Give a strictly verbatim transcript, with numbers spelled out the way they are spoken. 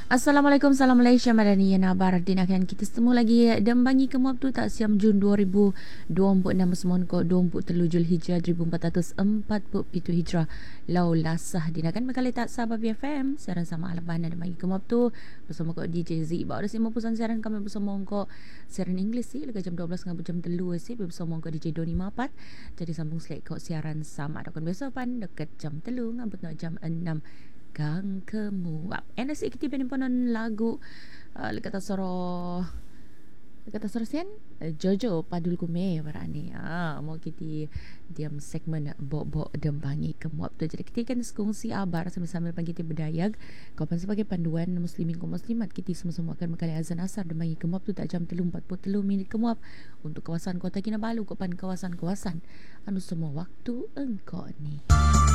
Assalamualaikum, salam Malaysia Madani yang nabar dinakan kita semua lagi dan bangi kemuap tu tak siam Jun dua ribu dua puluh enam semon ko dua puluh tiga Julhijjah seribu empat ratus empat puluh tujuh Hijrah lau lasah dinakan bekali tak sahabat B F M siaran sama alam dan bangi kemuap tu bersama ko D J Z bawa semua pusan siaran kami bersama ko siaran Inggeris sih lega jam dua belas ngabut jam tiga sih bersama ko D J Doni Mapat jadi sambung selek ko siaran sama ada kon besok pan dekat jam tiga ngabut nak jam enam Kang kemuap. And nasi kita penimponan lagu uh, lekat tasoro lekat tasoro sen uh, Jojo Padul Kume barani. Ah, mau kita diam segmen bok-bok dembangi kemuap tu. Jadi kita kan sekongsi abar sambil-sambil pagi kita berdayag. Kapan sebagai panduan muslimin kaum muslimat kita semua-semua akan mengkali azan asar dembangi kemuap tu tak jam tiga empat puluh tiga minit kemuap untuk kawasan Kota Kinabalu, kapan kawasan-kawasan anu semua waktu engkau ni.